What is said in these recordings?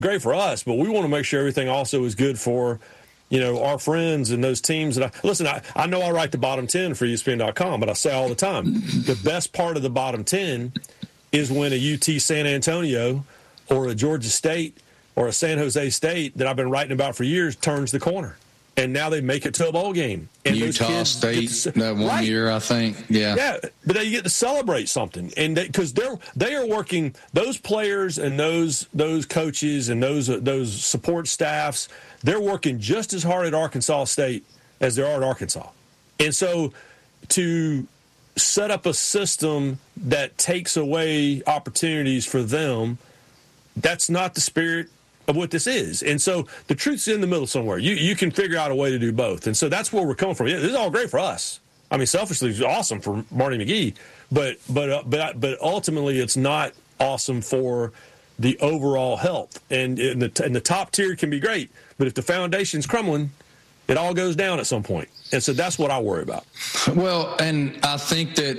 great for us, but we want to make sure everything also is good for, our friends and those teams. That I know I write the bottom 10 for ESPN.com, but I say all the time, the best part of the bottom 10 is when a UT San Antonio or a Georgia State or a San Jose State that I've been writing about for years turns the corner. And now they make it to a bowl game. And Utah State that one year, I think. Yeah, but they get to celebrate something, and because they are working, those players and those coaches and those support staffs, they're working just as hard at Arkansas State as they are at Arkansas. And so to set up a system that takes away opportunities for them, that's not the spirit of what this is. And so the truth's in the middle somewhere. You can figure out a way to do both. And so that's where we're coming from. Yeah, this is all great for us. I mean, selfishly, it's awesome for Marty McGee, but ultimately it's not awesome for the overall health. And the top tier can be great, but if the foundation's crumbling, it all goes down at some point. And so that's what I worry about. Well, and I think that,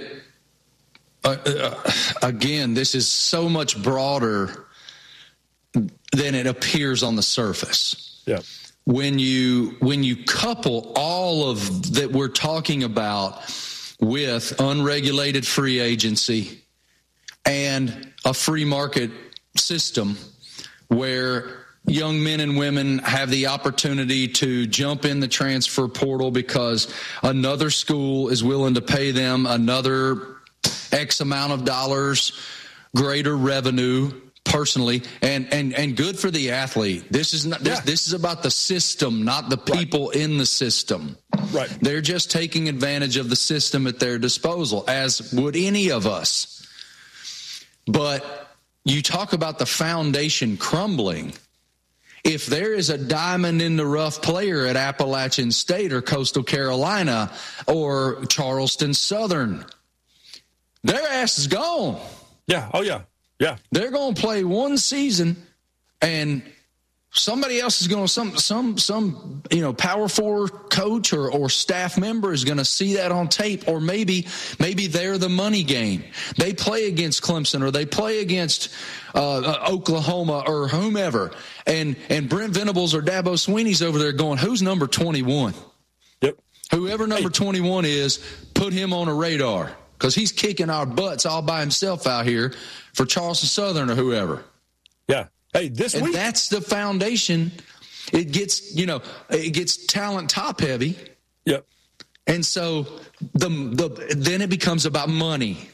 again, this is so much broader than it appears on the surface. Yeah. When you couple all of that we're talking about with unregulated free agency and a free market system where young men and women have the opportunity to jump in the transfer portal because another school is willing to pay them another X amount of dollars, greater revenue, personally, and good for the athlete. This is not this is about the system, not the people in the system. Right. They're just taking advantage of the system at their disposal, as would any of us. But you talk about the foundation crumbling. If there is a diamond in the rough player at Appalachian State or Coastal Carolina or Charleston Southern, their ass is gone. Yeah. Oh, yeah. Yeah. They're going to play one season, and somebody else is going to, some Power 4 coach or staff member is going to see that on tape, or maybe they're the money game. They play against Clemson or they play against Oklahoma or whomever, and Brent Venables or Dabo Swinney's over there going, who's number 21? Yep. Whoever number 21 is, put him on a radar, because he's kicking our butts all by himself out here for Charleston Southern or whoever. Yeah. Hey, this week. That's the foundation. It gets talent top heavy. Yep. And so then it becomes about money.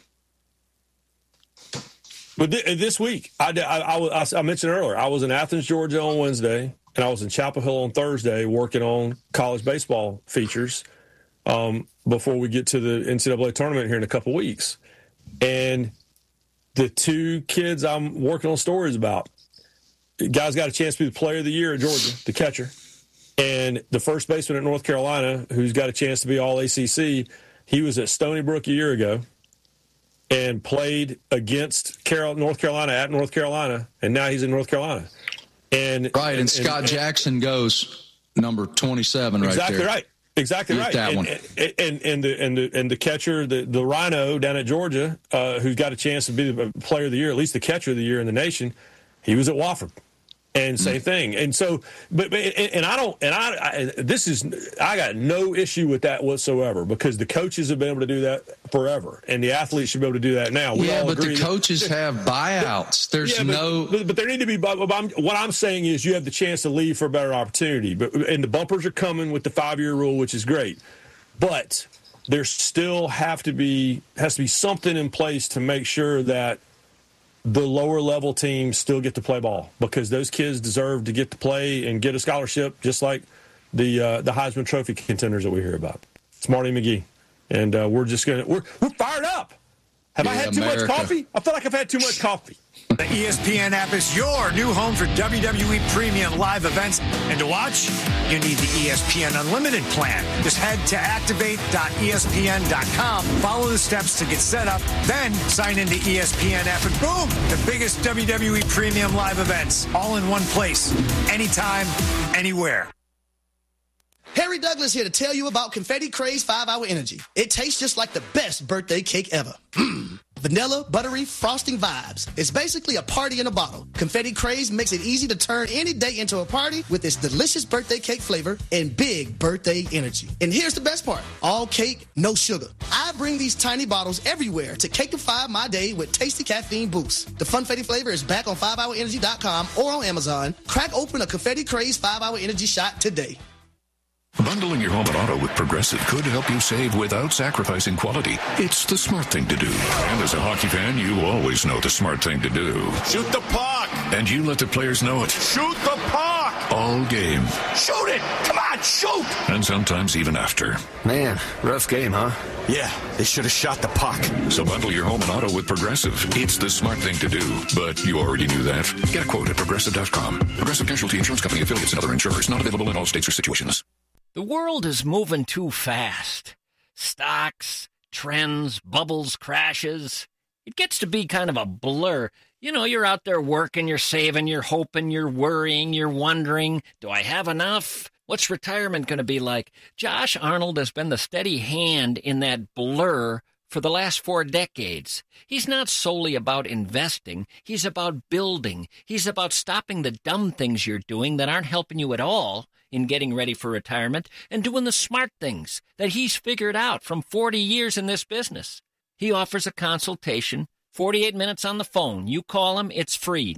But this week, I mentioned earlier, I was in Athens, Georgia on Wednesday, and I was in Chapel Hill on Thursday working on college baseball features before we get to the NCAA tournament here in a couple weeks. And the two kids I'm working on stories about, the guy's got a chance to be the player of the year at Georgia, the catcher. And the first baseman at North Carolina, who's got a chance to be all ACC, he was at Stony Brook a year ago and played against North Carolina at North Carolina, and now he's in North Carolina. And Scott Jackson goes number 27 right there. Exactly right. That one. And the catcher, the Rhino down at Georgia, who's got a chance to be the player of the year, at least the catcher of the year in the nation, he was at Wofford. And same thing. And so, I got no issue with that whatsoever, because the coaches have been able to do that forever, and the athletes should be able to do that now. But the coaches have buyouts. But there need to be. What I'm saying is, you have the chance to leave for a better opportunity. And the bumpers are coming with the 5-year rule, which is great. But there still has to be something in place to make sure that the lower level teams still get to play ball, because those kids deserve to get to play and get a scholarship, just like the Heisman Trophy contenders that we hear about. It's Marty McGee, and we're fired up. Have I had too much coffee? I feel like I've had too much coffee. The ESPN app is your new home for WWE Premium live events. And to watch, you need the ESPN Unlimited plan. Just head to activate.espn.com, follow the steps to get set up, then sign into ESPN app, and boom, the biggest WWE Premium live events, all in one place, anytime, anywhere. Harry Douglas here to tell you about Confetti Craze 5-Hour Energy. It tastes just like the best birthday cake ever. Vanilla, buttery, frosting vibes. It's basically a party in a bottle. Confetti Craze makes it easy to turn any day into a party with its delicious birthday cake flavor and big birthday energy. And here's the best part. All cake, no sugar. I bring these tiny bottles everywhere to cakeify my day with tasty caffeine boost. The Funfetti flavor is back on 5hourenergy.com or on Amazon. Crack open a Confetti Craze 5-Hour Energy shot today. Bundling your home and auto with Progressive could help you save without sacrificing quality. It's the smart thing to do. And as a hockey fan, you always know the smart thing to do. Shoot the puck! And you let the players know it. Shoot the puck! All game. Shoot it! Come on, shoot! And sometimes even after. Man, rough game, huh? Yeah, they should have shot the puck. So bundle your home and auto with Progressive. It's the smart thing to do. But you already knew that. Get a quote at Progressive.com. Progressive Casualty Insurance Company affiliates and other insurers. Not available in all states or situations. The world is moving too fast. Stocks, trends, bubbles, crashes. It gets to be kind of a blur. You know, you're out there working, you're saving, you're hoping, you're worrying, you're wondering, do I have enough? What's retirement going to be like? Josh Arnold has been the steady hand in that blur for the last 4 decades. He's not solely about investing. He's about building. He's about stopping the dumb things you're doing that aren't helping you at all in getting ready for retirement and doing the smart things that he's figured out from 40 years in this business. He offers a consultation, 48 minutes on the phone. You call him, it's free,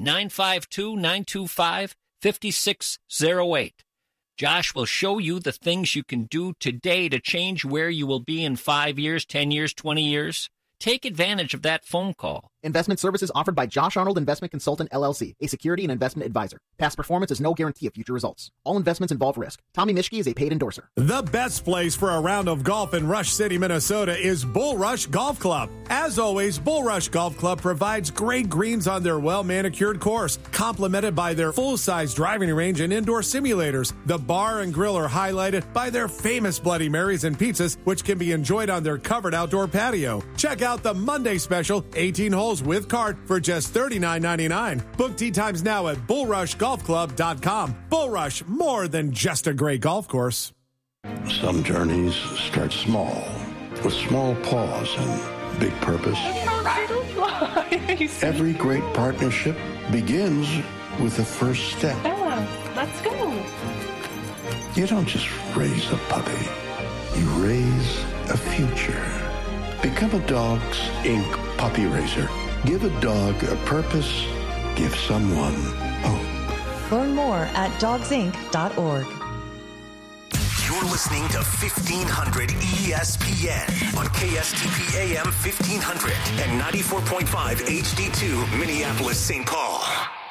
952-925-5608. Josh will show you the things you can do today to change where you will be in 5 years, 10 years, 20 years. Take advantage of that phone call. Investment services offered by Josh Arnold Investment Consultant, LLC, a security and investment advisor. Past performance is no guarantee of future results. All investments involve risk. Tommy Mischke is a paid endorser. The best place for a round of golf in Rush City, Minnesota is Bull Rush Golf Club. As always, Bull Rush Golf Club provides great greens on their well-manicured course, complemented by their full-size driving range and indoor simulators. The bar and grill are highlighted by their famous Bloody Marys and pizzas, which can be enjoyed on their covered outdoor patio. Check out the Monday special, 18 holes with cart for just $39.99. Book tee times now at bullrushgolfclub.com. Bull Rush, more than just a great golf course. Some journeys start small, with small pause and big purpose. Every great partnership begins with the first step. Bella, let's go. You don't just raise a puppy. You raise a future. Become a Dogs Inc. puppy raiser. Give a dog a purpose. Give someone hope. Learn more at dogsinc.org. You're listening to 1500 ESPN on KSTP AM 1500 and 94.5 HD2 Minneapolis, St. Paul.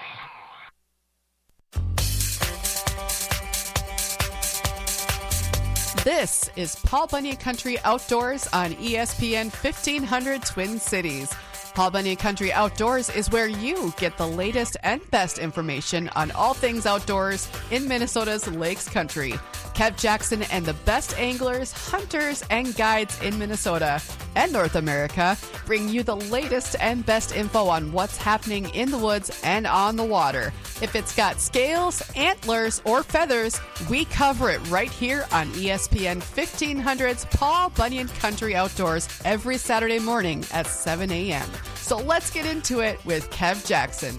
This is Paul Bunyan Country Outdoors on ESPN 1500 Twin Cities. Paul Bunyan Country Outdoors is where you get the latest and best information on all things outdoors in Minnesota's Lakes Country. Kev Jackson and the best anglers, hunters, and guides in Minnesota and North America bring you the latest and best info on what's happening in the woods and on the water. If it's got scales, antlers, or feathers, we cover it right here on ESPN 1500's Paul Bunyan Country Outdoors every Saturday morning at 7 a.m. So let's get into it with Kev Jackson.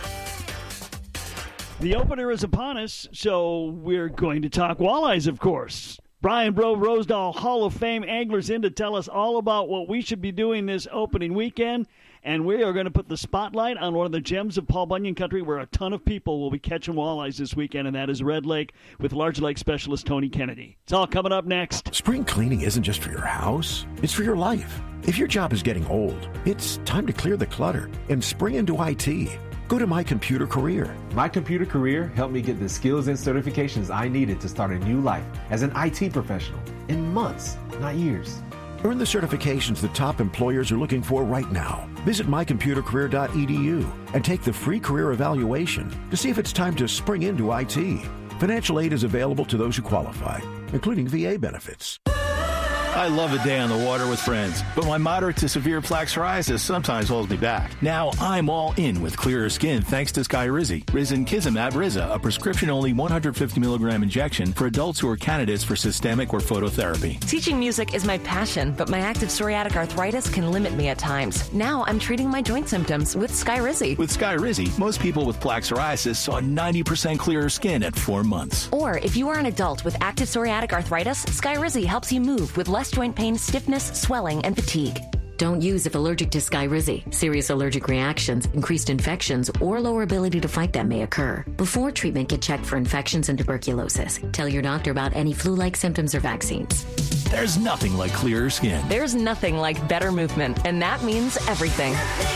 The opener is upon us, so we're going to talk walleyes, of course. Brian Bro Rosedal, Hall of Fame anglers, in to tell us all about what we should be doing this opening weekend. And we are going to put the spotlight on one of the gems of Paul Bunyan Country where a ton of people will be catching walleyes this weekend, and that is Red Lake with large lake specialist Tony Kennedy. It's all coming up next. Spring cleaning isn't just for your house, it's for your life. If your job is getting old, it's time to clear the clutter and spring into IT. Go to My Computer Career. My Computer Career helped me get the skills and certifications I needed to start a new life as an IT professional in months, not years. Earn the certifications the top employers are looking for right now. Visit mycomputercareer.edu and take the free career evaluation to see if it's time to spring into IT. Financial aid is available to those who qualify, including VA benefits. I love a day on the water with friends, but my moderate to severe plaque psoriasis sometimes holds me back. Now I'm all in with clearer skin thanks to Skyrizi. Risankizumab Riza, a prescription-only 150 milligram injection for adults who are candidates for systemic or phototherapy. Teaching music is my passion, but my active psoriatic arthritis can limit me at times. Now I'm treating my joint symptoms with Skyrizi. With Skyrizi, most people with plaque psoriasis saw 90% clearer skin at 4 months. Or if you are an adult with active psoriatic arthritis, Skyrizi helps you move with less joint pain, stiffness, swelling, and fatigue. Don't use if allergic to Skyrizi. Serious allergic reactions, increased infections, or lower ability to fight them may occur. Before treatment, get checked for infections and tuberculosis. Tell your doctor about any flu-like symptoms or vaccines. There's nothing like clearer skin. There's nothing like better movement, and that means everything.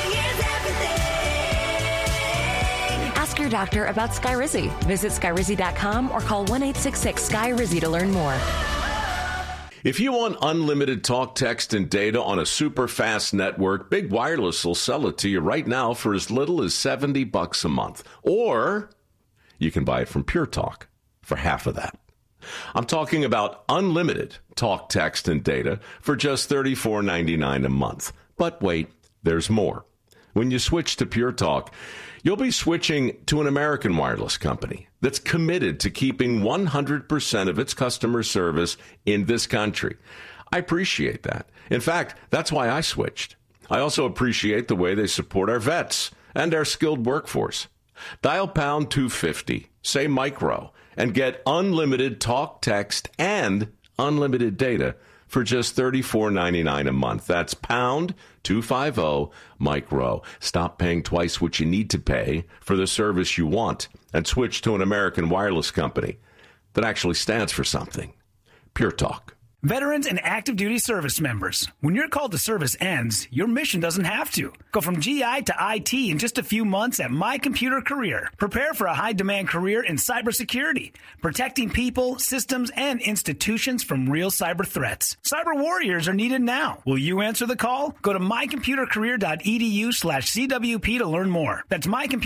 Ask your doctor about Skyrizi. Visit Skyrizi.com or call 1-866-SKY-RIZI to learn more. If you want unlimited talk, text, and data on a super fast network, Big Wireless will sell it to you right now for as little as $70 a month. Or you can buy it from Pure Talk for half of that. I'm talking about unlimited talk, text, and data for just $34.99 a month. But wait, there's more. When you switch to Pure Talk, you'll be switching to an American wireless company that's committed to keeping 100% of its customer service in this country. I appreciate that. In fact, that's why I switched. I also appreciate the way they support our vets and our skilled workforce. Dial pound 250, say micro, and get unlimited talk, text, and unlimited data for just $34.99 a month. That's pound 250 micro. Stop paying twice what you need to pay for the service you want and switch to an American wireless company that actually stands for something. Pure Talk. Veterans and active duty service members, when your call to service ends, your mission doesn't have to. Go from GI to IT in just a few months at My Computer Career. Prepare for a high-demand career in cybersecurity, protecting people, systems, and institutions from real cyber threats. Cyber warriors are needed now. Will you answer the call? Go to mycomputercareer.edu/CWP to learn more. That's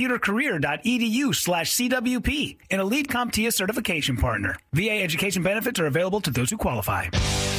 mycomputercareer.edu/CWP, an elite CompTIA certification partner. VA education benefits are available to those who qualify.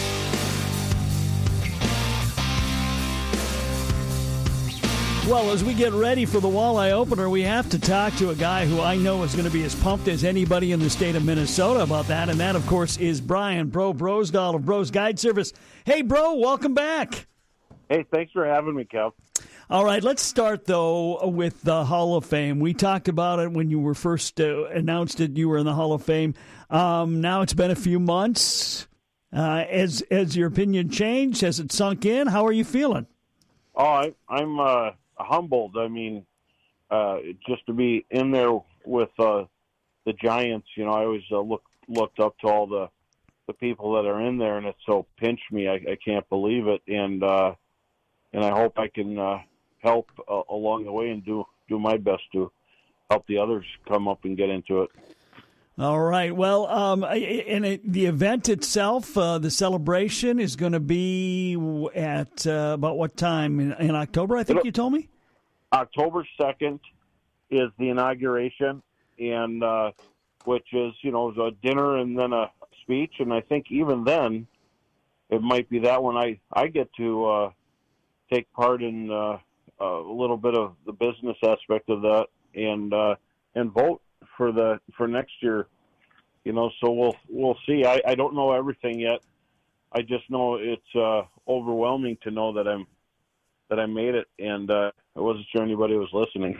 Well, as we get ready for the Walleye Opener, we have to talk to a guy who I know is going to be as pumped as anybody in the state of Minnesota about that, and that, of course, is Brian Bro Brosdahl of Bros Guide Service. Hey, bro, welcome back. Hey, thanks for having me, Kev. All right, let's start, though, with the Hall of Fame. We talked about it when you were first announced that you were in the Hall of Fame. Now it's been a few months. Has your opinion changed? Has it sunk in? How are you feeling? Oh, I'm humbled. I mean, just to be in there with the Giants, you know, I always looked up to all the people that are in there, and it so pinched me. I can't believe it, and I hope I can help along the way and do my best to help the others come up and get into it. All right. Well, the event itself, the celebration is going to be at about what time in October? I think you told me. October 2nd is the inauguration, and which is a dinner and then a speech. And I think even then, it might be that one I get to take part in a little bit of the business aspect of that and vote for next year, so we'll see. I don't know everything yet. I just know it's overwhelming to know that I made it, and I wasn't sure anybody was listening.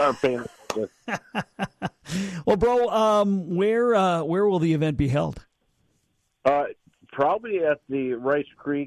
Well, bro, where will the event be held? Probably at the Rice Creek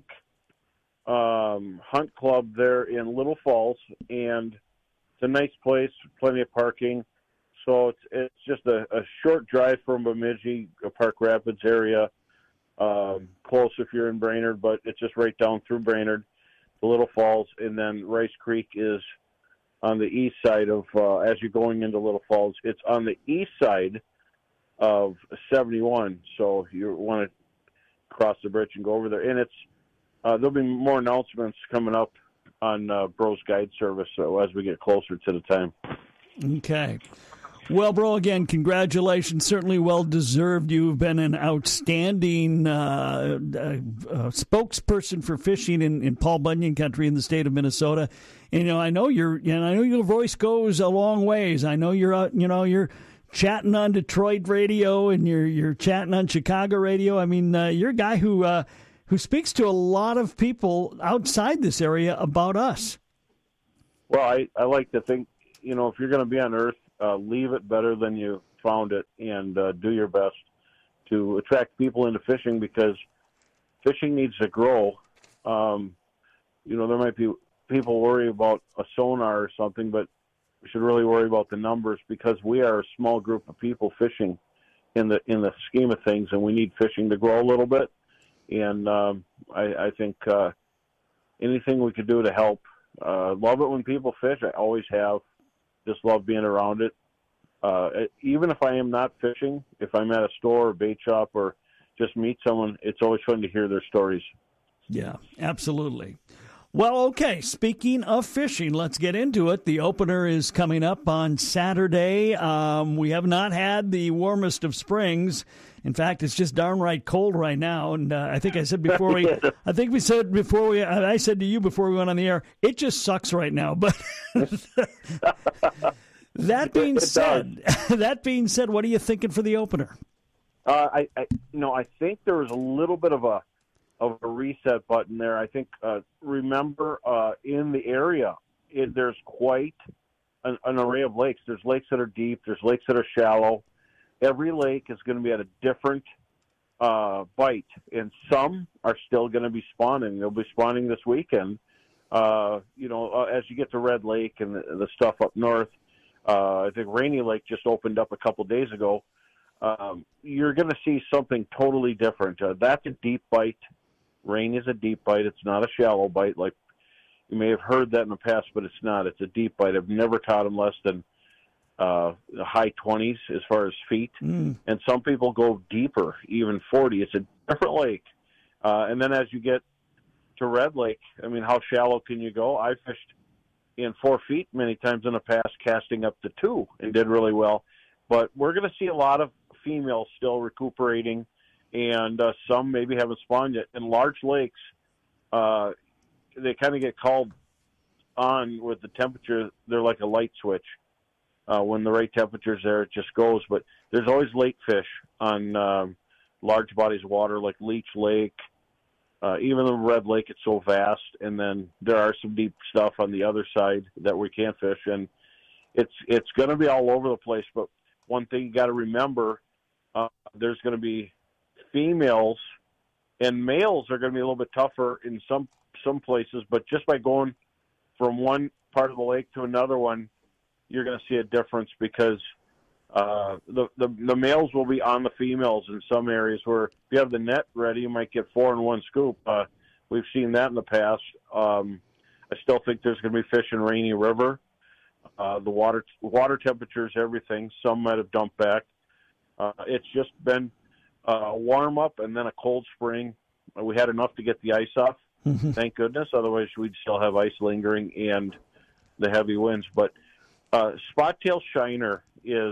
Hunt Club there in Little Falls, and it's a nice place, plenty of parking. So it's just a short drive from Bemidji, Park Rapids area, close if you're in Brainerd, but it's just right down through Brainerd, the Little Falls, and then Rice Creek is on the east side of, as you're going into Little Falls, it's on the east side of 71, so you want to cross the bridge and go over there. And it's there'll be more announcements coming up on Bros Guide Service as we get closer to the time. Okay. Well, bro, again, congratulations. Certainly well deserved. You've been an outstanding spokesperson for fishing in Paul Bunyan country in the state of Minnesota. And, I know your voice goes a long ways. I know you're chatting on Detroit radio and you're chatting on Chicago radio. I mean, you're a guy who speaks to a lot of people outside this area about us. Well, I like to think, if you're going to be on Earth, leave it better than you found it, and do your best to attract people into fishing, because fishing needs to grow. There might be people worry about a sonar or something, but we should really worry about the numbers, because we are a small group of people fishing in the scheme of things, and we need fishing to grow a little bit. And I think anything we could do to help. Love it when people fish. I always have. Just love being around it. Even if I am not fishing, if I'm at a store or bait shop or just meet someone, it's always fun to hear their stories. Yeah, absolutely. Well, okay, speaking of fishing, let's get into it. The opener is coming up on Saturday. We have not had the warmest of springs. In fact, it's just darn right cold right now. And I think I said before I said to you before we went on the air, it just sucks right now. But that being said, what are you thinking for the opener? I think there was a little bit of a reset button there. I think, remember, in the area, there's quite an array of lakes. There's lakes that are deep. There's lakes that are shallow. Every lake is going to be at a different bite, and some are still going to be spawning. They'll be spawning this weekend. As you get to Red Lake and the stuff up north, I think Rainy Lake just opened up a couple days ago. You're going to see something totally different. That's a deep bite. Rain is a deep bite. It's not a shallow bite. Like you may have heard that in the past, but it's not. It's a deep bite. I've never caught them less than high 20s as far as feet. And some people go deeper, even 40. It's a different lake. And then as you get to Red Lake, I mean, how shallow can you go? I fished in 4 feet many times in the past, casting up to 2, and did really well. But we're going to see a lot of females still recuperating, and some maybe haven't spawned yet. In large lakes, they kind of get called on with the temperature. They're like a light switch. When the right temperature's there, it just goes. But there's always lake fish on large bodies of water like Leech Lake. Even the Red Lake, it's so vast. And then there are some deep stuff on the other side that we can't fish. And it's going to be all over the place. But one thing you got to remember, there's going to be females, and males are going to be a little bit tougher in some places. But just by going from one part of the lake to another one, you're going to see a difference, because the males will be on the females in some areas, where if you have the net ready, you might get 4 in one scoop. We've seen that in the past. I still think there's going to be fish in Rainy River. The water temperatures, everything. Some might have dumped back. It's just been a warm up and then a cold spring. We had enough to get the ice off, thank goodness. Otherwise, we'd still have ice lingering and the heavy winds. But spot-tail shiner is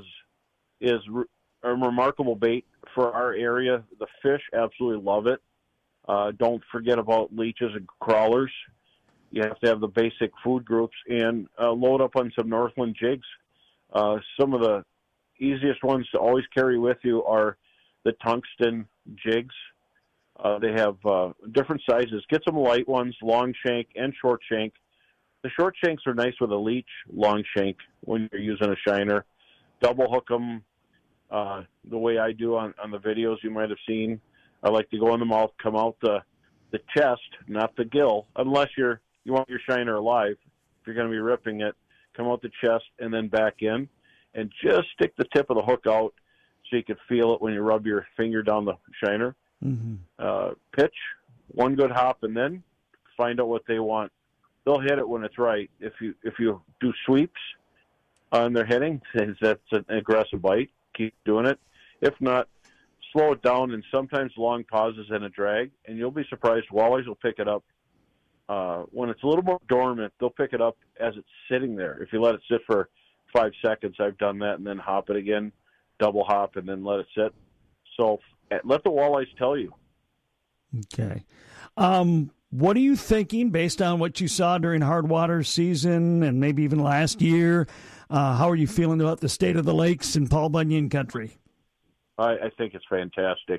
a remarkable bait for our area. The fish absolutely love it. Don't forget about leeches and crawlers. You have to have the basic food groups, and load up on some Northland jigs. Some of the easiest ones to always carry with you are the tungsten jigs. They have different sizes. Get some light ones, long shank and short shank. The short shanks are nice with a leech, long shank when you're using a shiner. Double hook them the way I do on the videos you might have seen. I like to go in the mouth, come out the chest, not the gill, unless you want your shiner alive. If you're going to be ripping it, come out the chest and then back in, and just stick the tip of the hook out so you can feel it when you rub your finger down the shiner. Pitch, one good hop, and then find out what they want. They'll hit it when it's right. If you do sweeps on their hitting, that's an aggressive bite. Keep doing it. If not, slow it down, and sometimes long pauses and a drag, and you'll be surprised. Walleyes will pick it up. When it's a little more dormant, they'll pick it up as it's sitting there. If you let it sit for 5 seconds, I've done that, and then hop it again, double hop, and then let it sit. So let the walleyes tell you. Okay. What are you thinking based on what you saw during hard water season and maybe even last year? How are you feeling about the state of the lakes in Paul Bunyan country? I think it's fantastic.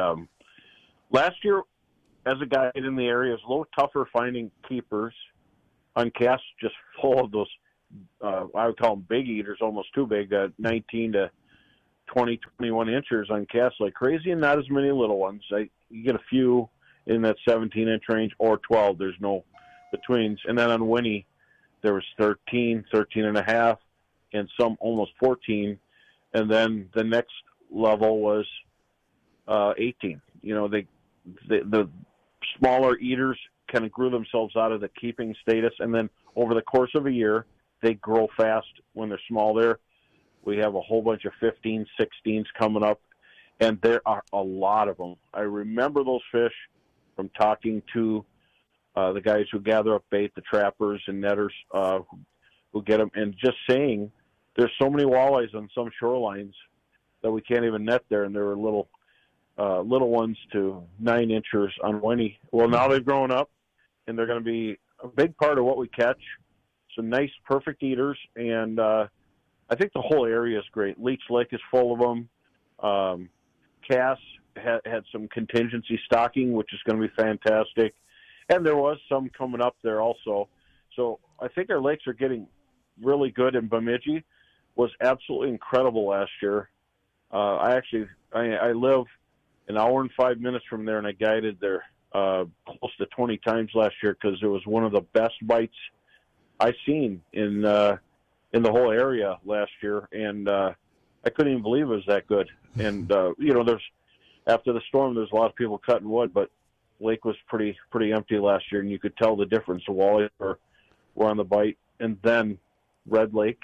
Last year, as a guide in the area, it was a little tougher finding keepers on casts just full of those, I would call them big eaters, almost too big, 19 to 20, 21 inches on casts like crazy, and not as many little ones. You get a few in that 17-inch range or 12. There's no betweens. And then on Winnie, there was 13, 13 and a half, and some almost 14. And then the next level was 18. You know, the smaller eaters kind of grew themselves out of the keeping status, and then over the course of a year, they grow fast when they're small there. We have a whole bunch of 15s, 16s coming up, and there are a lot of them. I remember those fish from talking to the guys who gather up bait, the trappers and netters who get them, and just saying there's so many walleyes on some shorelines that we can't even net there, and there were little ones to 9 inches on Winnie. Well, now they've grown up, and they're going to be a big part of what we catch. Some nice, perfect eaters, and I think the whole area is great. Leech Lake is full of them. Cass had some contingency stocking, which is going to be fantastic. And there was some coming up there also. So I think our lakes are getting really good, and Bemidji was absolutely incredible last year. I live an hour and 5 minutes from there, and I guided there close to 20 times last year because it was one of the best bites I've seen in the whole area last year, and I couldn't even believe it was that good. And after the storm, there's a lot of people cutting wood, but lake was pretty empty last year, and you could tell the difference. The walleyes were on the bite, and then Red Lake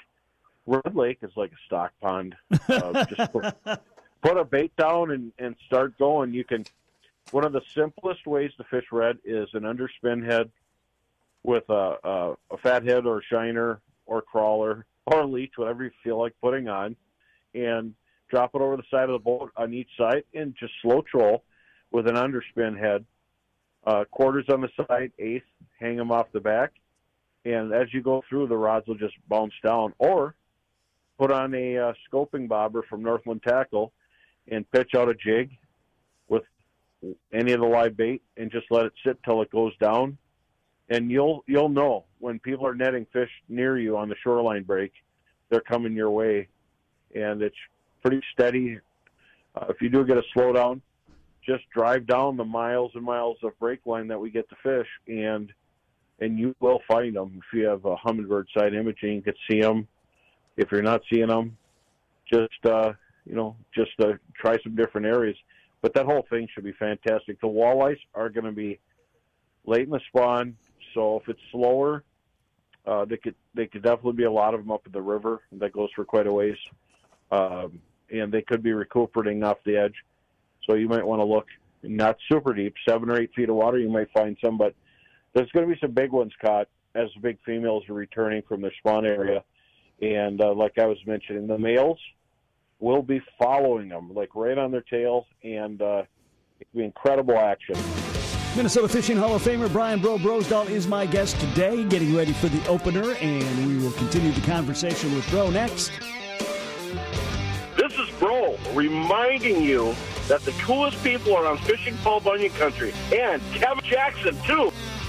is like a stock pond. Just put a bait down and start going. One of the simplest ways to fish red is an underspin head with a fathead or shiner or crawler or leech, whatever you feel like putting on, and drop it over the side of the boat on each side and just slow troll with an underspin head. Quarters on the side, eighth, hang them off the back, and as you go through, the rods will just bounce down. Or put on a scoping bobber from Northland Tackle and pitch out a jig with any of the live bait and just let it sit till it goes down. And you'll know when people are netting fish near you on the shoreline break, they're coming your way, and it's pretty steady. If you do get a slowdown, just drive down the miles and miles of break line that we get to fish, and you will find them. If you have a Humminbird side imaging, you can see them. If you're not seeing them, just try some different areas. But that whole thing should be fantastic. The walleyes are going to be late in the spawn, so if it's slower, they could definitely be a lot of them up at the river. That goes for quite a ways, and they could be recuperating off the edge. So you might want to look not super deep, 7 or 8 feet of water. You might find some, but there's going to be some big ones caught as the big females are returning from their spawn area. And like I was mentioning, the males will be following them, like right on their tails, and it'll be incredible action. Minnesota Fishing Hall of Famer Brian Bro Brosdahl is my guest today, getting ready for the opener, and we will continue the conversation with Bro next. This is Bro reminding you that the coolest people are on Fishing Paul Bunyan country, and Kevin Jackson, too.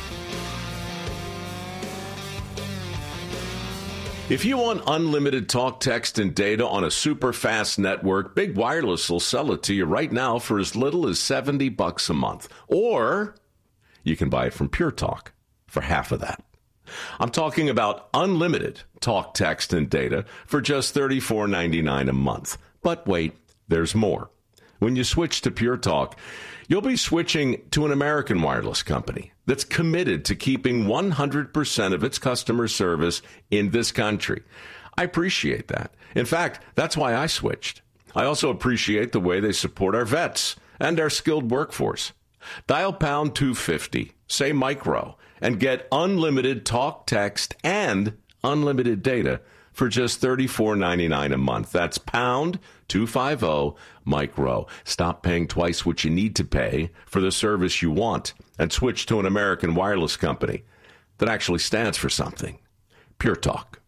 If you want unlimited talk, text, and data on a super fast network, Big Wireless will sell it to you right now for as little as $70 a month. Or you can buy it from Pure Talk for half of that. I'm talking about unlimited talk, text, and data for just $34.99 a month. But wait, there's more. When you switch to Pure Talk, you'll be switching to an American wireless company that's committed to keeping 100% of its customer service in this country. I appreciate that. In fact, that's why I switched. I also appreciate the way they support our vets and our skilled workforce. Dial pound 250, say micro, and get unlimited talk, text, and unlimited data for just $34.99 a month. That's pound 250 Mike Rowe. Stop paying twice what you need to pay for the service you want and switch to an American wireless company that actually stands for something. Pure Talk.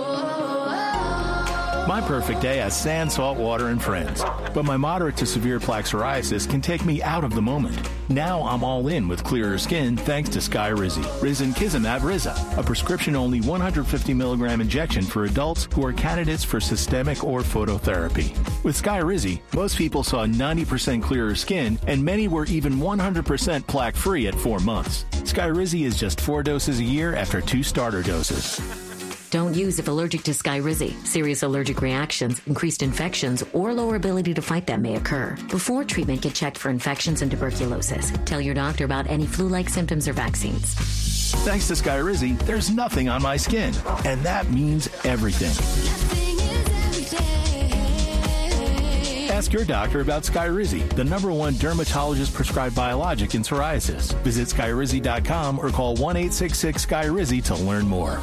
My perfect day has sand, salt water, and friends. But my moderate to severe plaque psoriasis can take me out of the moment. Now I'm all in with clearer skin thanks to Skyrizi. Risankizumab Riza, a prescription-only 150 milligram injection for adults who are candidates for systemic or phototherapy. With Skyrizi, most people saw 90% clearer skin, and many were even 100% plaque-free at 4 months. Skyrizi is just 4 doses a year after 2 starter doses. Don't use if allergic to Skyrizi. Serious allergic reactions, increased infections, or lower ability to fight them may occur. Before treatment, get checked for infections and tuberculosis. Tell your doctor about any flu-like symptoms or vaccines. Thanks to Skyrizi, there's nothing on my skin, and that means everything. Ask your doctor about Skyrizi, the #1 dermatologist-prescribed biologic in psoriasis. Visit Skyrizi.com or call 1-866-SKYRIZI to learn more.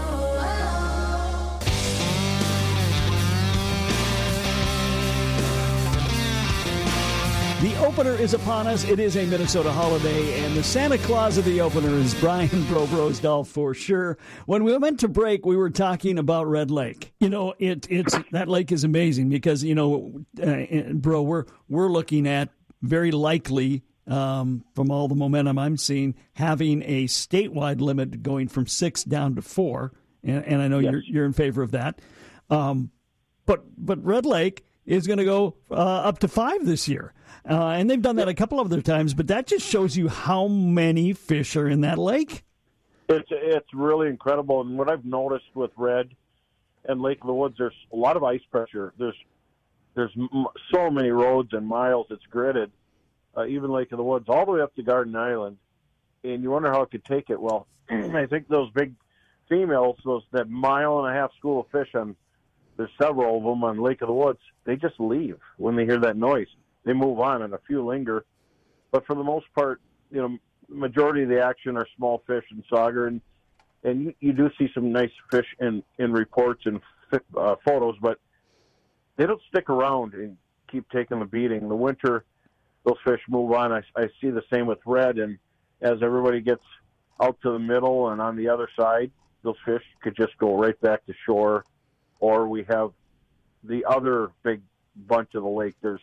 The opener is upon us. It is a Minnesota holiday, and the Santa Claus of the opener is Brian Bro Rosedal for sure. When we went to break, we were talking about Red Lake. You know, it's that lake is amazing because, you know, Bro, we're looking at very likely, from all the momentum I'm seeing, having a statewide limit going from 6 down to 4, and I know you're in favor of that. But Red Lake is going to go up to 5 this year. And they've done that a couple of other times, but that just shows you how many fish are in that lake. It's really incredible. And what I've noticed with Red and Lake of the Woods, there's a lot of ice pressure. There's so many roads and miles it's gridded, even Lake of the Woods, all the way up to Garden Island. And you wonder how it could take it. Well, I think those big females, that 1.5 mile school of fish, there's several of them on Lake of the Woods, they just leave when they hear that noise. They move on, and a few linger. But for the most part, you know, majority of the action are small fish and sauger, and you do see some nice fish in reports and photos, but they don't stick around and keep taking the beating. In the winter, those fish move on. I see the same with Red, and as everybody gets out to the middle and on the other side, those fish could just go right back to shore, or we have the other big bunch of the lake. There's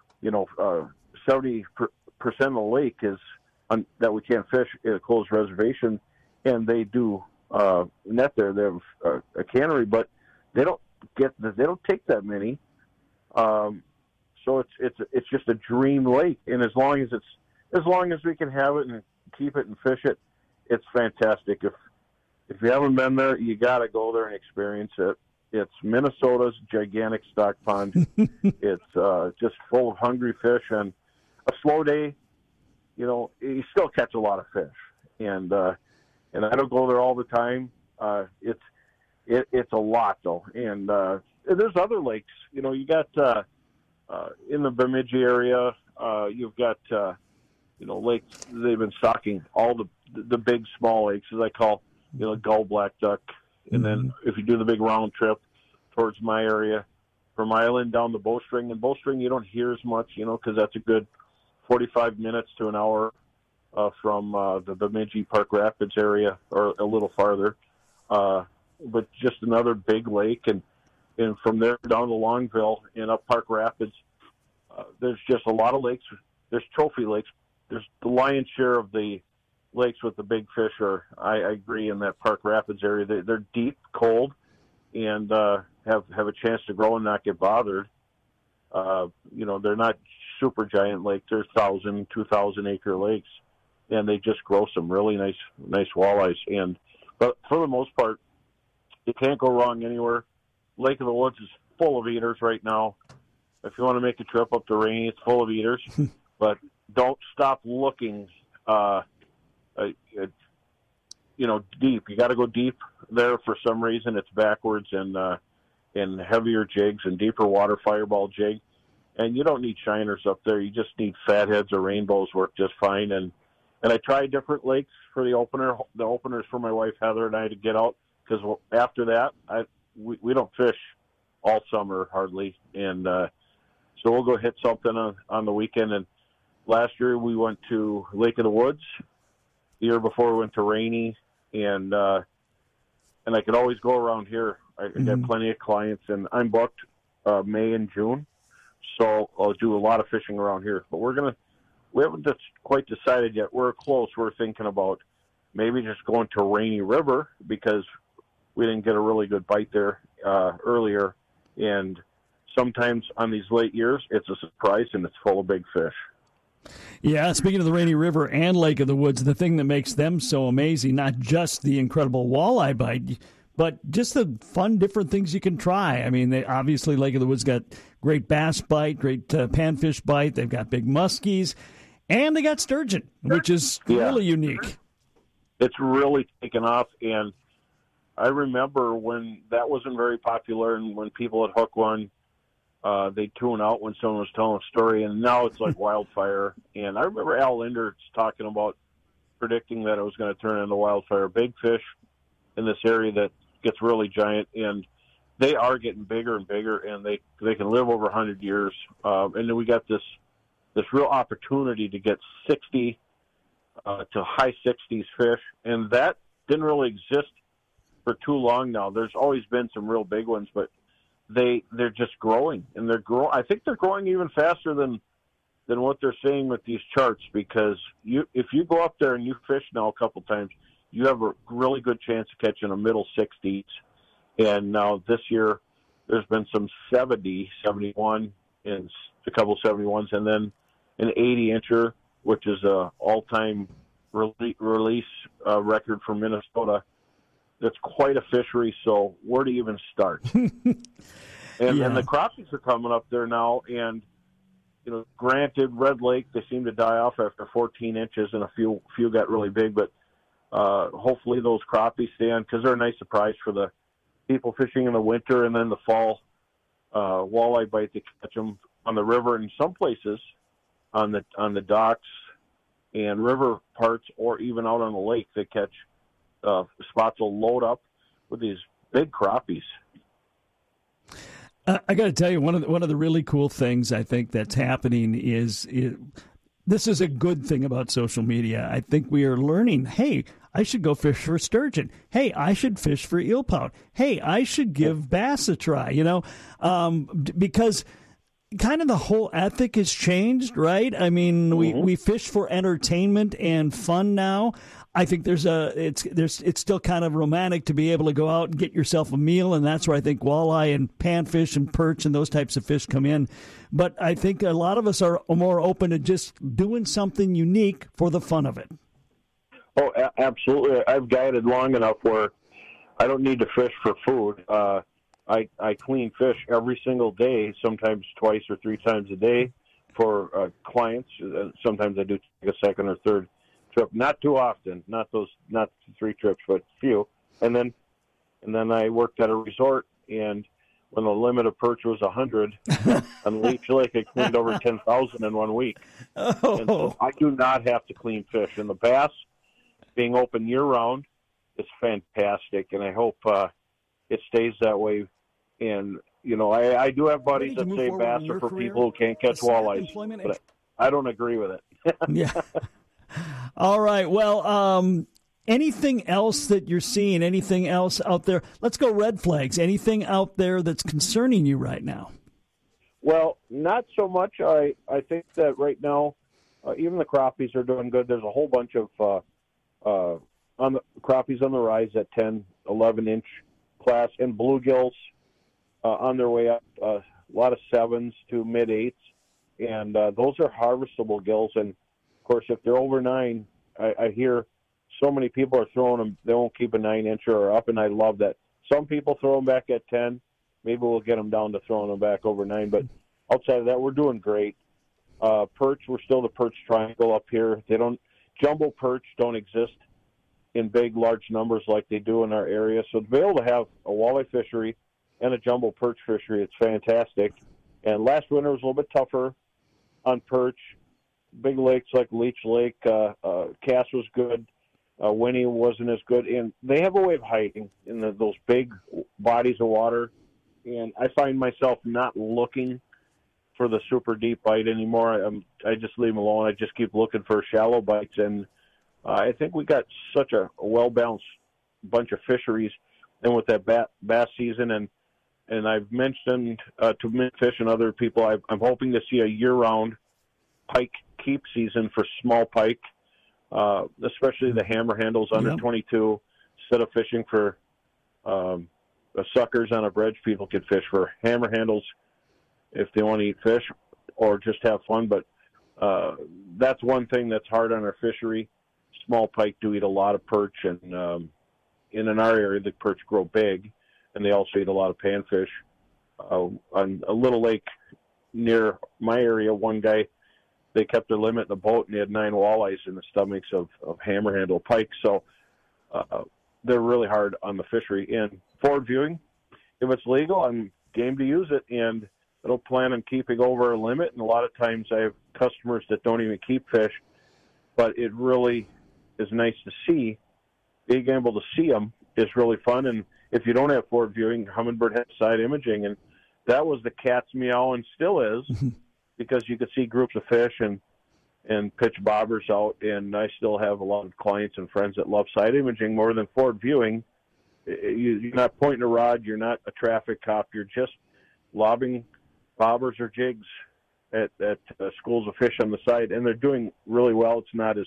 70% of the lake is that we can't fish in a closed reservation, and they do net there. They have a cannery, but they don't take that many. So it's just a dream lake, and as long as we can have it and keep it and fish it, it's fantastic. If you haven't been there, you got to go there and experience it. It's Minnesota's gigantic stock pond. It's just full of hungry fish, and a slow day, you know, you still catch a lot of fish. And I don't go there all the time. It's a lot though. And there's other lakes. You know, you got in the Bemidji area, you've got lakes. They've been stocking all the big small lakes, as I call, Gull, Black Duck. And then if you do the big round trip towards my area, from Island down to Bowstring, and Bowstring you don't hear as much, because that's a good 45 minutes to an hour from the Bemidji Park Rapids area, or a little farther. But just another big lake, and from there down to Longville and up Park Rapids, there's just a lot of lakes. There's trophy lakes. There's the lion's share of the lakes with the big fish I agree, in that Park Rapids area. They're deep, cold, and have a chance to grow and not get bothered. They're not super giant lakes. They're 1,000, 2,000 acre lakes, and they just grow some really nice walleyes. But for the most part, you can't go wrong anywhere. Lake of the Woods is full of eaters right now. If you want to make a trip up to Rainy, it's full of eaters. But don't stop looking deep. You got to go deep there. For some reason, it's backwards and heavier jigs and deeper water fireball jig. And you don't need shiners up there. You just need fatheads or rainbows work just fine. And I tried different lakes for the opener. The opener is for my wife Heather and I to get out, because after that, we don't fish all summer hardly, and so we'll go hit something on the weekend. And last year we went to Lake of the Woods. The year before we went to Rainy, and I could always go around here. I got plenty of clients, and I'm booked May and June, so I'll do a lot of fishing around here. But we haven't just quite decided yet. We're close. We're thinking about maybe just going to Rainy River because we didn't get a really good bite there earlier. And sometimes on these late years, it's a surprise and it's full of big fish. Yeah, speaking of the Rainy River and Lake of the Woods, the thing that makes them so amazing, not just the incredible walleye bite, but just the fun, different things you can try. I mean, obviously Lake of the Woods got great bass bite, great panfish bite. They've got big muskies, and they got sturgeon, which is really unique. It's really taken off, and I remember when that wasn't very popular and when people would hook one, they'd tune out when someone was telling a story, and now it's like wildfire. And I remember Al Linders talking about predicting that it was going to turn into wildfire. Big fish in this area that gets really giant, and they are getting bigger and bigger, and they can live over 100 years. And then we got this real opportunity to get 60 to high 60s fish, and that didn't really exist for too long now. There's always been some real big ones, but they're just growing, and I think they're growing even faster than what they're saying with these charts, because if you go up there and you fish now a couple times, you have a really good chance of catching a middle 60s. And now this year there's been some 70, 71, and a couple 71s, and then an 80-incher, which is a all-time release record for Minnesota. That's quite a fishery, so where do you even start? And the crappies are coming up there now, and granted, Red Lake, they seem to die off after 14 inches, and a few got really big, but hopefully those crappies stay on, because they're a nice surprise for the people fishing in the winter, and then the fall walleye bite, they catch them on the river, and some places on the docks and river parts, or even out on the lake, they catch spots will load up with these big crappies. I got to tell you, one of the really cool things I think that's happening is this is a good thing about social media. I think we are learning, hey, I should go fish for sturgeon. Hey, I should fish for eelpout. Hey, I should give bass a try, because kind of the whole ethic has changed, right? I mean, we fish for entertainment and fun now. I think it's still kind of romantic to be able to go out and get yourself a meal, and that's where I think walleye and panfish and perch and those types of fish come in. But I think a lot of us are more open to just doing something unique for the fun of it. Oh, absolutely. I've guided long enough where I don't need to fish for food. I clean fish every single day, sometimes twice or three times a day for clients. Sometimes I do take a second or third trip, not too often, not 3 trips, but few. And then I worked at a resort, and when the limit of perch was 100 on Leech Lake, I cleaned over 10,000 in 1 week. Oh. And so I do not have to clean fish. And the bass being open year round is fantastic, and I hope it stays that way. And I do have buddies that say bass are for people who can't catch walleyes, but I don't agree with it. Yeah. All right. Well, anything else that you're seeing? Anything else out there? Let's go red flags. Anything out there that's concerning you right now? Well, not so much. I think that right now, even the crappies are doing good. There's a whole bunch of on the crappies on the rise at 10, 11-inch class, and bluegills on their way up. A lot of 7s to mid-8s, and those are harvestable gills. And of course, if they're over 9, I hear so many people are throwing them. They won't keep a 9-incher or up, and I love that. Some people throw them back at 10. Maybe we'll get them down to throwing them back over 9. But outside of that, we're doing great. Perch, we're still the perch triangle up here. Jumbo perch don't exist in big, large numbers like they do in our area. So to be able to have a walleye fishery and a jumbo perch fishery, it's fantastic. And last winter was a little bit tougher on perch. Big lakes like Leech Lake, Cass was good. Winnie wasn't as good, and they have a way of hiding in those big bodies of water. And I find myself not looking for the super deep bite anymore. I just leave them alone. I just keep looking for shallow bites, and I think we got such a well-balanced bunch of fisheries, and with that bass season, and I've mentioned to Midfish and other people, I'm hoping to see a year-round pike keep season for small pike, especially the hammer handles under 22. Instead of fishing for suckers on a bridge, people could fish for hammer handles if they want to eat fish or just have fun. But that's one thing that's hard on our fishery. Small pike do eat a lot of perch, and in our area, the perch grow big, and they also eat a lot of panfish. On a little lake near my area, one guy, they kept their limit in the boat, and they had 9 walleyes in the stomachs of hammer handle pike. So they're really hard on the fishery. And forward viewing, if it's legal, I'm game to use it, and I don't plan on keeping over a limit. And a lot of times I have customers that don't even keep fish, but it really is nice to see. Being able to see them is really fun. And if you don't have forward viewing, Humminbird has side imaging, and that was the cat's meow and still is, because you could see groups of fish and pitch bobbers out. And I still have a lot of clients and friends that love side imaging more than forward viewing. You're not pointing a rod. You're not a traffic cop. You're just lobbing bobbers or jigs at schools of fish on the side, and they're doing really well.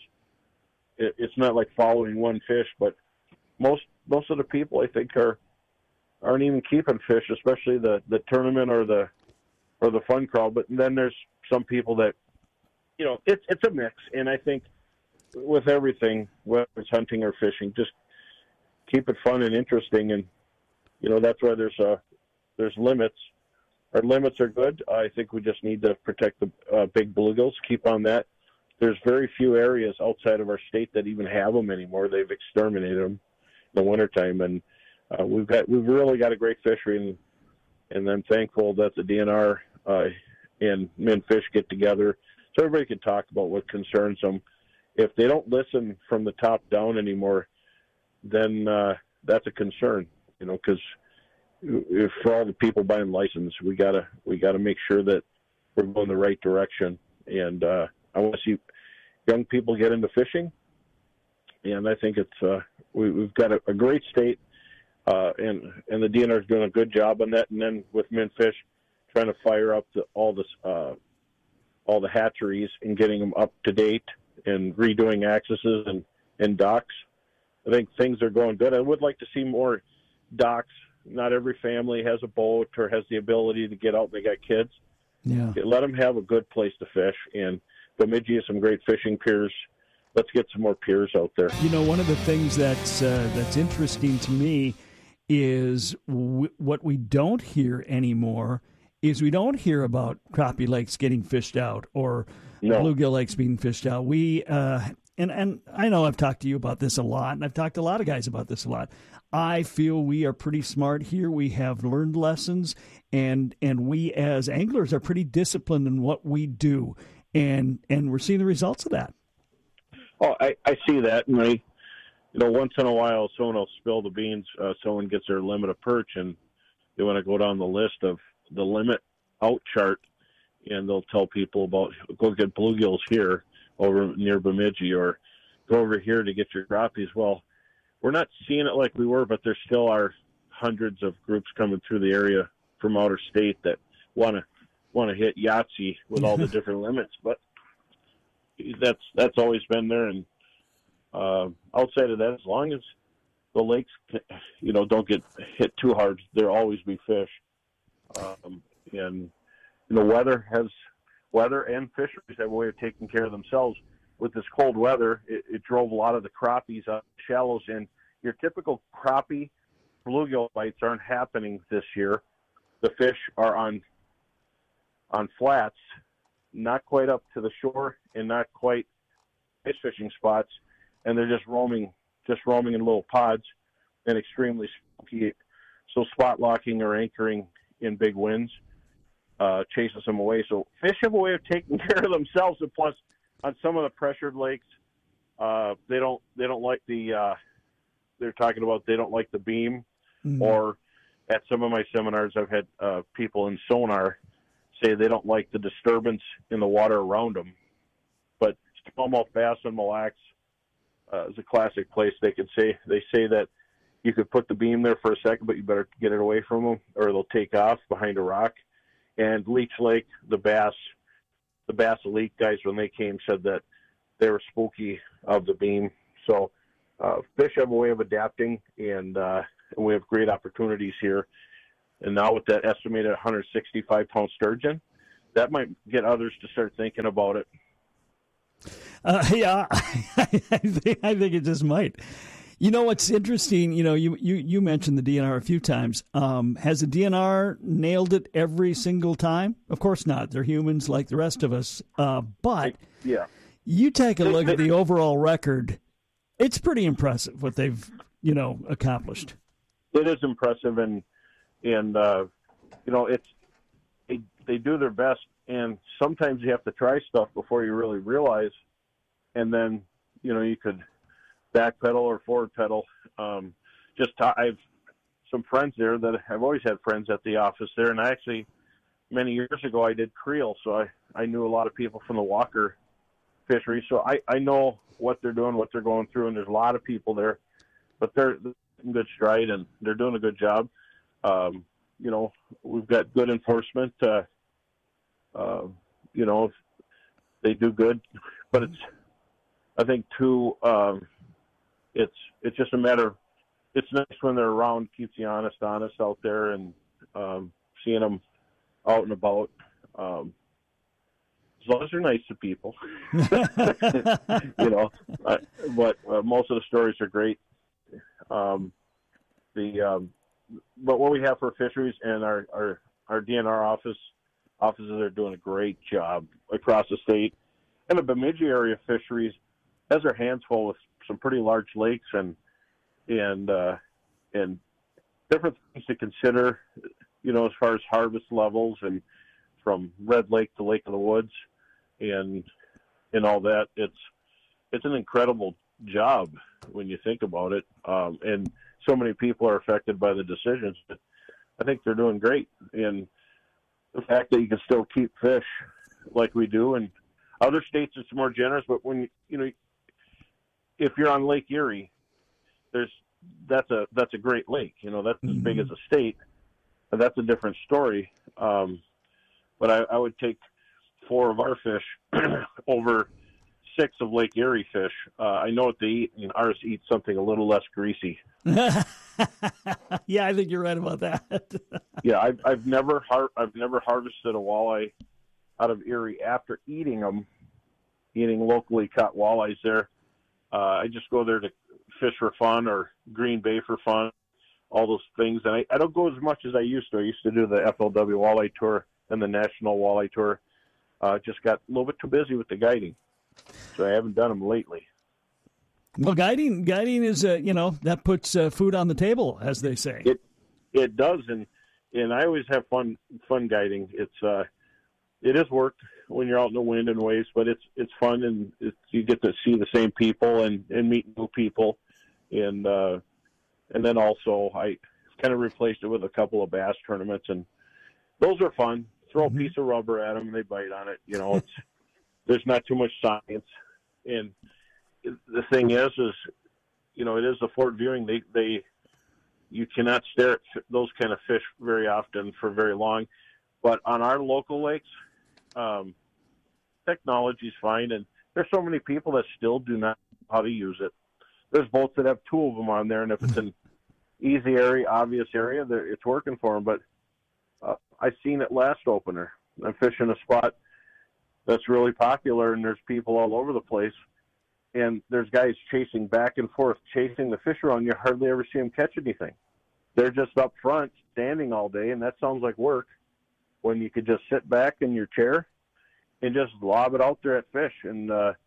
It's not like following one fish, but most of the people, I think, aren't even keeping fish, especially the tournament or the fun crowd. But then there's some people that, it's a mix. And I think with everything, whether it's hunting or fishing, just keep it fun and interesting. And that's why there's limits. Our limits are good. I think we just need to protect the big bluegills. Keep on that. There's very few areas outside of our state that even have them anymore. They've exterminated them in the wintertime, and we've really got a great fishery, and I'm thankful that the DNR and Midfish get together so everybody can talk about what concerns them. If they don't listen from the top down anymore, then that's a concern, because for all the people buying license, we gotta make sure that we're going the right direction. And I want to see young people get into fishing, and I think it's we've got a great state, and the DNR is doing a good job on that. And then with Midfish, trying to fire up all the hatcheries and getting them up to date and redoing accesses and docks. I think things are going good. I would like to see more docks. Not every family has a boat or has the ability to get out. They got kids. Yeah. Let them have a good place to fish. And Bemidji has some great fishing piers. Let's get some more piers out there. One of the things that's interesting to me is what we don't hear anymore is we don't hear about crappie lakes getting fished out or bluegill lakes being fished out. We and I know I've talked to you about this a lot, and I've talked to a lot of guys about this a lot. I feel we are pretty smart here. We have learned lessons, and we as anglers are pretty disciplined in what we do, and we're seeing the results of that. Oh, I see that, and once in a while someone will spill the beans. Someone gets their limit of perch, and they want to go down the list of the limit out chart, and they'll tell people about go get bluegills here over near Bemidji, or go over here to get your crappies. Well, we're not seeing it like we were, but there still are hundreds of groups coming through the area from outer state that want to hit Yahtzee with all the different limits. But that's always been there, and outside of that, as long as the lakes, don't get hit too hard, there'll always be fish. And weather and fisheries have a way of taking care of themselves. With this cold weather, it drove a lot of the crappies out shallows, and your typical crappie bluegill bites aren't happening this year. The fish are on flats, not quite up to the shore and not quite fish fishing spots, and they're just roaming in little pods and extremely spooky. So spot locking or anchoring in big winds chases them away. So fish have a way of taking care of themselves, and plus on some of the pressured lakes, they don't like the. They're talking about they don't like the beam, or at some of my seminars, I've had people in sonar say they don't like the disturbance in the water around them. But smallmouth bass and Mille Lacs is a classic place. They say that you could put the beam there for a second, but you better get it away from them, or they'll take off behind a rock. And Leech Lake, the Bass Elite guys, when they came, said that they were spooky of the beam. So fish have a way of adapting, and we have great opportunities here. And now with that estimated 165-pound sturgeon, that might get others to start thinking about it. Yeah, I think it just might. You know what's interesting? You know, you mentioned the DNR a few times. Has the DNR nailed it every single time? Of course not. They're humans like the rest of us. But yeah, you take a look at the overall record. It's pretty impressive what they've accomplished. It is impressive, and it's they do their best, and sometimes you have to try stuff before you really realize, and then you could backpedal or forward pedal. I've some friends there that I've always had friends at the office there, and I actually many years ago I did creel, so I knew a lot of people from the Walker fishery, so I know what they're doing, what they're going through, and there's a lot of people there, but they're in good stride and they're doing a good job. We've got good enforcement. They do good, but I think too, it's just a matter of, it's nice when they're around, keeps you honest out there, and seeing them out and about. As long as they're nice to people, but most of the stories are great. But what we have for fisheries and our DNR offices are doing a great job across the state. And the Bemidji area fisheries has their hands full with some pretty large lakes and different things to consider, as far as harvest levels, and from Red Lake to Lake of the Woods and all that. It's an incredible job when you think about it. And so many people are affected by the decisions. But I think they're doing great. And the fact that you can still keep fish like we do, and other states it's more generous, but when if you're on Lake Erie, that's a great lake. That's as big as a state, but that's a different story. But I would take 4 of our fish over 6 of Lake Erie fish. I know what they eat, and ours eat something a little less greasy. Yeah, I think you're right about that. Yeah, I've never harvested a walleye out of Erie after eating locally caught walleyes there. I just go there to fish for fun, or Green Bay for fun, all those things. And I don't go as much as I used to. I used to do the FLW Walleye Tour and the National Walleye Tour. Just got a little bit too busy with the guiding, so I haven't done them lately. Well, guiding is that puts food on the table, as they say. It does, and I always have fun guiding. It is work when you're out in the wind and waves, but it's fun, and you get to see the same people and meet new people, and then also I kind of replaced it with a couple of bass tournaments, and those are fun. Throw a piece of rubber at them, and they bite on it. There's not too much science, and the thing is it is a Fort viewing. You cannot stare at those kind of fish very often for very long, but on our local lakes, technology's fine, and there's so many people that still do not know how to use it. There's boats that have 2 of them on there, and if it's an easy area, obvious area, it's working for them. But I've seen it last opener. I'm fishing a spot that's really popular, and there's people all over the place, and there's guys chasing back and forth, chasing the fish around. You hardly ever see them catch anything. They're just up front, standing all day, and that sounds like work, when you could just sit back in your chair and just lob it out there at fish. And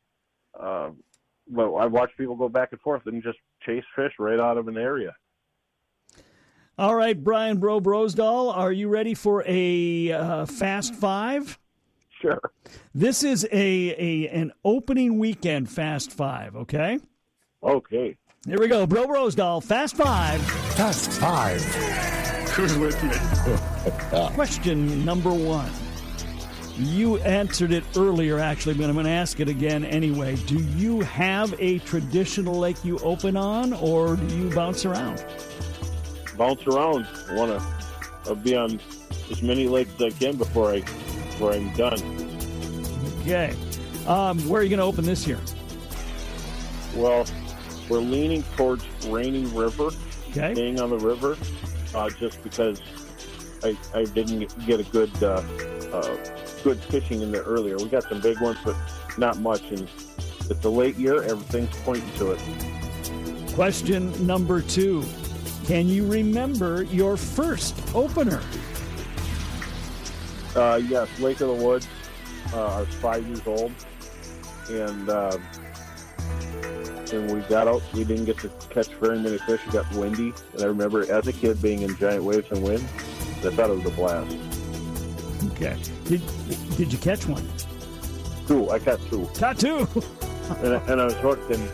well, I've watched people go back and forth and just chase fish right out of an area. All right, Brian Bro Brosdahl, are you ready for a Fast Five? Sure. This is an opening weekend Fast Five, okay? Okay. Here we go. Bro Rosedal, Fast Five. Fast Five. Who's with me? Question number 1. You answered it earlier, actually, but I'm going to ask it again anyway. Do you have a traditional lake you open on, or do you bounce around? Bounce around. I want to be on as many lakes as I can before I'm done. Okay. Where are you going to open this year? Well, we're leaning towards Rainy River, staying on the river, just because I didn't get a good fishing in there earlier. We got some big ones, but not much. And it's a late year. Everything's pointing to it. Question number 2. Can you remember your first opener? Yes, Lake of the Woods. I was 5 years old, and we got out. We didn't get to catch very many fish. It got windy, and I remember as a kid being in giant waves and wind. I thought it was a blast. Okay. Did you catch one? 2. I caught 2. Caught 2. and I was hooked and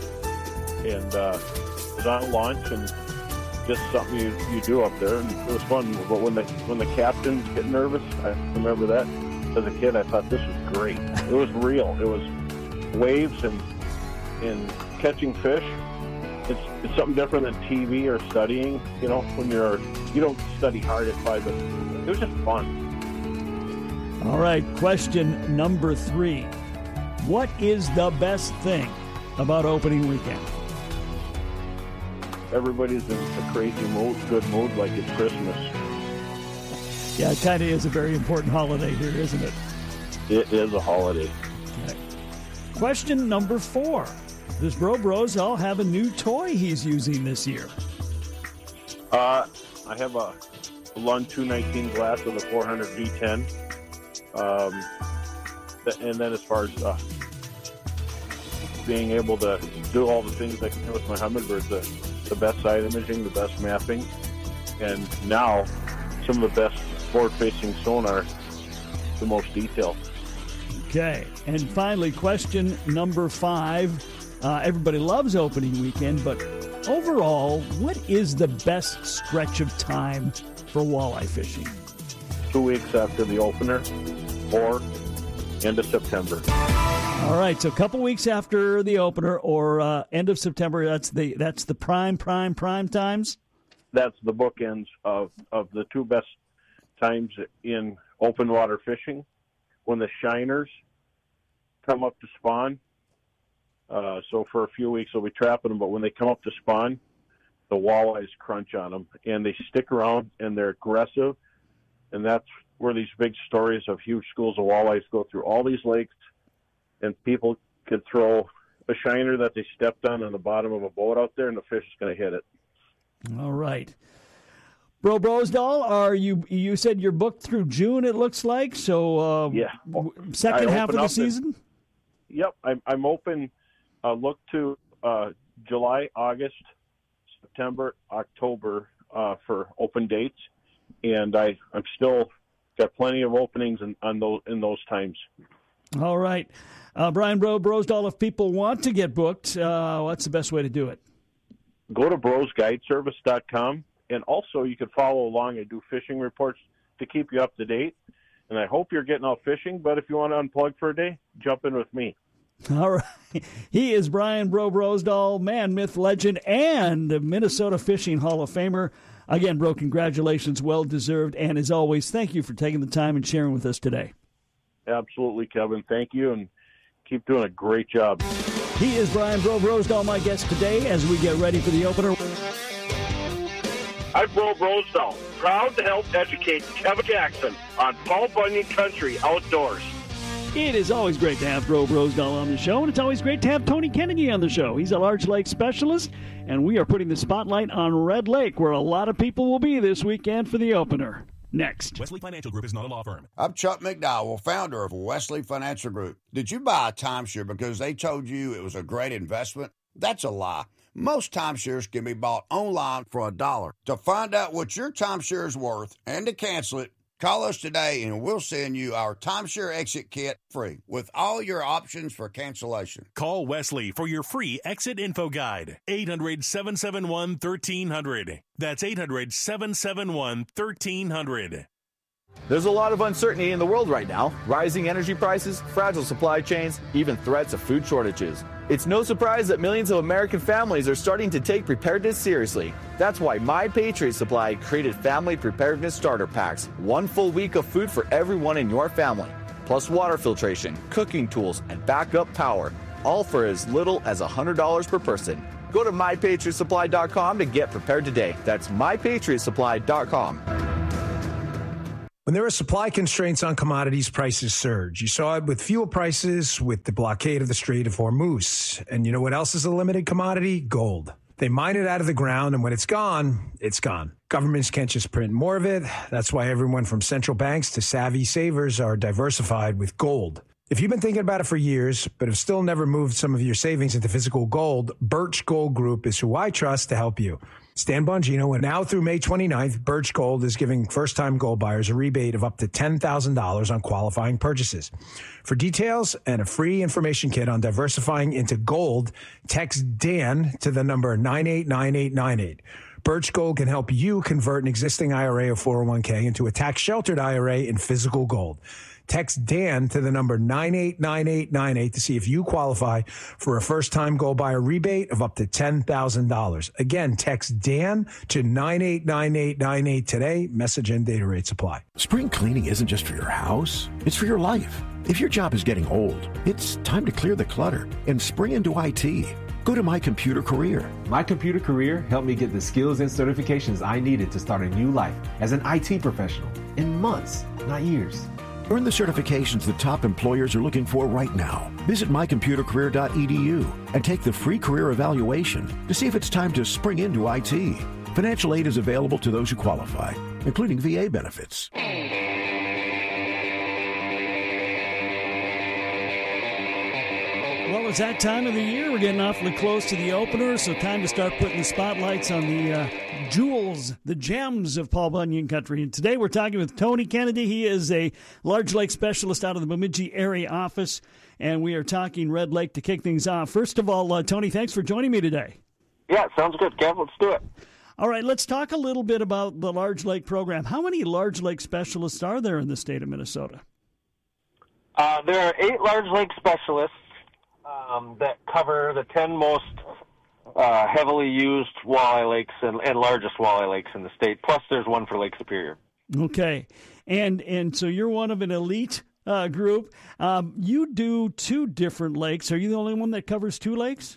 was on launch and just something you do up there, and it was fun. But when the captains get nervous, I remember that as a kid. I thought this was great. It was real. It was waves and catching fish. It's something different than TV or studying. You know, when you don't study hard at 5, but it was just fun. All right, question number 3. What is the best thing about opening weekend? Everybody's in a crazy mood, good mood, like it's Christmas. Yeah, it kind of is a very important holiday here, isn't it? It is a holiday. Okay. Question number 4. Does Bro Rosedal have a new toy he's using this year? I have a Lund 219 glass with a 400 V10. And then as far as being able to do all the things I can do with my Humminbird, the best side imaging, the best mapping, and now some of the best forward-facing sonar, the most detailed. Okay, and finally, question number 5. Everybody loves opening weekend, but overall, what is the best stretch of time for walleye fishing? 2 weeks after the opener, or end of September. All right, so a couple weeks after the opener, or end of September. That's the prime times. That's the bookends of the 2 best times in open water fishing. When the shiners come up to spawn, so for a few weeks we'll be trapping them, but when they come up to spawn, the walleyes crunch on them, and they stick around, and they're aggressive, and that's where these big stories of huge schools of walleyes go through all these lakes, and people could throw a shiner that they stepped on the bottom of a boat out there, and the fish is going to hit it. All right. Bro Rosedal, you said you're booked through June, it looks like, so yeah. Second half of the season? Yep, I'm open. Look to July, August, September, October for open dates, and I'm still got plenty of openings in those times. All right. Brian Rosedal, if people want to get booked, what's the best way to do it? Go to brosguideservice.com, and also you can follow along. I do fishing reports to keep you up to date, and I hope you're getting out fishing, but if you want to unplug for a day, jump in with me. All right. He is Brian Rosedal, man, myth, legend, and Minnesota Fishing Hall of Famer. Again, Bro, congratulations, well-deserved, and as always, thank you for taking the time and sharing with us today. Absolutely, Kevin. Thank you, and keep doing a great job. He is Brian Rosedal, my guest today, as we get ready for the opener. I'm Bro Rosedal, proud to help educate Kevin Jackson on Paul Bunyan Country Outdoors. It is always great to have Bro Rosedal on the show, and it's always great to have Tony Kennedy on the show. He's a large lake specialist, and we are putting the spotlight on Red Lake, where a lot of people will be this weekend for the opener. Next. Wesley Financial Group is not a law firm. I'm Chuck McDowell, founder of Wesley Financial Group. Did you buy a timeshare because they told you it was a great investment? That's a lie. Most timeshares can be bought online for $1. To find out what your timeshare is worth and to cancel it, Call us today and we'll send you our timeshare exit kit free with all your options for cancellation. Call Wesley for your free exit info guide. 800-771-1300. That's 800-771-1300. There's a lot of uncertainty in the world right now. Rising energy prices, fragile supply chains, even threats of food shortages. It's no surprise that millions of American families are starting to take preparedness seriously. That's why My Patriot Supply created Family Preparedness Starter Packs. 1 full week of food for everyone in your family. Plus water filtration, cooking tools, and backup power. All for as little as $100 per person. Go to MyPatriotSupply.com to get prepared today. That's MyPatriotSupply.com. When there are supply constraints on commodities, prices surge. You saw it with fuel prices, with the blockade of the Strait of Hormuz. And you know what else is a limited commodity? Gold. They mine it out of the ground, and when it's gone, it's gone. Governments can't just print more of it. That's why everyone from central banks to savvy savers are diversified with gold. If you've been thinking about it for years, but have still never moved some of your savings into physical gold, Birch Gold Group is who I trust to help you. Stan Bongino, and now through May 29th, Birch Gold is giving first-time gold buyers a rebate of up to $10,000 on qualifying purchases. For details and a free information kit on diversifying into gold, text Dan to the number 989898. Birch Gold can help you convert an existing IRA or 401k into a tax-sheltered IRA in physical gold. Text Dan to the number 989898 to see if you qualify for a first-time gold buyer rebate of up to $10,000. Again, text Dan to 989898 today. Message and data rate apply. Spring cleaning isn't just for your house. It's for your life. If your job is getting old, it's time to clear the clutter and spring into IT. Go to My Computer Career. My Computer Career helped me get the skills and certifications I needed to start a new life as an IT professional in months, not years. Earn the certifications the top employers are looking for right now. Visit mycomputercareer.edu and take the free career evaluation to see if it's time to spring into IT. Financial aid is available to those who qualify, including VA benefits. Well, it's that time of the year. We're getting awfully close to the opener, so time to start putting the spotlights on the jewels, the gems of Paul Bunyan country. And today we're talking with Tony Kennedy. He is a large lake specialist out of the Bemidji area office, and we are talking Red Lake to kick things off. First of all, Tony, thanks for joining me today. Yeah, sounds good, Kev. Let's do it. All right, let's talk a little bit about the large lake program. How many large lake specialists are there in the state of Minnesota? There are 8 large lake specialists that cover the 10 most heavily used walleye lakes and largest walleye lakes in the state. Plus, there's one for Lake Superior. Okay, and so you're one of an elite group. You do 2 different lakes. Are you the only one that covers 2 lakes?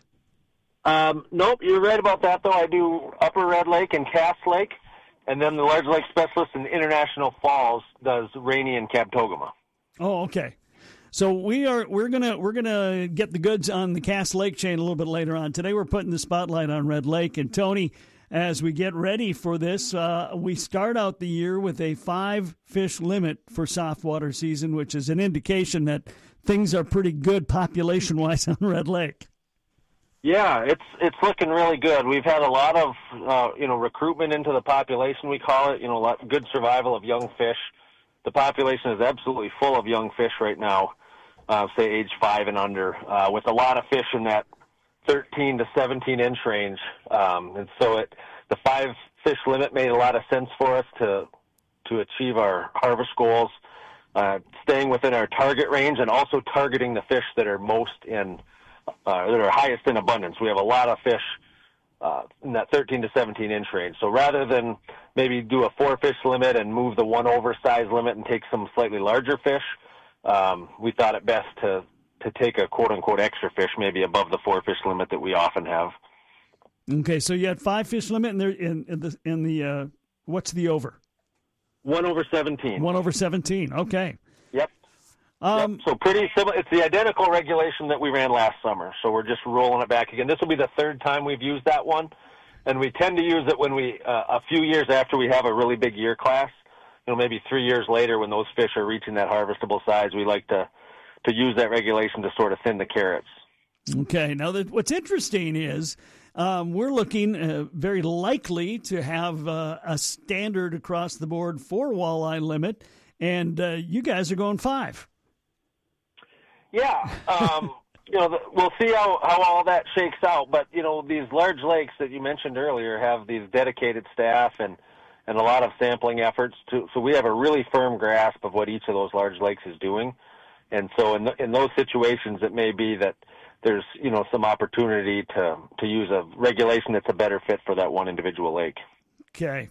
Nope, you're right about that, though. I do Upper Red Lake and Cass Lake, and then the large lake specialist in International Falls does Rainy and Kabetogama. Oh, okay. So we're gonna get the goods on the Cass Lake chain a little bit later on. Today we're putting the spotlight on Red Lake. And Tony, as we get ready for this, we start out the year with a 5-fish limit for softwater season, which is an indication that things are pretty good population-wise on Red Lake. Yeah, it's looking really good. We've had a lot of recruitment into the population, we call it. A lot good survival of young fish. The population is absolutely full of young fish right now. Say age 5 and under, with a lot of fish in that 13 to 17 inch range. And so the 5-fish limit made a lot of sense for us to achieve our harvest goals, staying within our target range and also targeting the fish that are that are highest in abundance. We have a lot of fish in that 13 to 17 inch range. So rather than maybe do a 4-fish limit and move the 1 oversized limit and take some slightly larger fish, we thought it best to take a quote-unquote extra fish, maybe above the 4-fish limit that we often have. Okay, so you had 5-fish limit, and in the what's the over? 1 over 17. 1 over 17. Okay. Yep. So pretty similar. It's the identical regulation that we ran last summer. So we're just rolling it back again. This will be the 3rd time we've used that one, and we tend to use it when we a few years after we have a really big year class. Maybe 3 years later when those fish are reaching that harvestable size, we like to use that regulation to sort of thin the carrots. Okay. Now, what's interesting is we're looking very likely to have a standard across the board for walleye limit, and you guys are going 5. Yeah. We'll see how all that shakes out. But, these large lakes that you mentioned earlier have these dedicated staff and a lot of sampling efforts. So we have a really firm grasp of what each of those large lakes is doing. And so in those situations, it may be that there's, some opportunity to use a regulation that's a better fit for that one individual lake. Okay.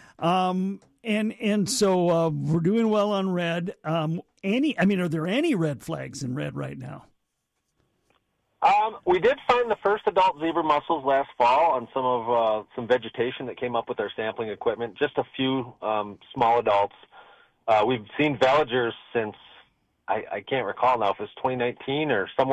And so we're doing well on red. Are there any red flags in red right now? We did find the first adult zebra mussels last fall on some vegetation that came up with our sampling equipment, just a few small adults. We've seen veligers since, I can't recall now if it's 2019 or somewhere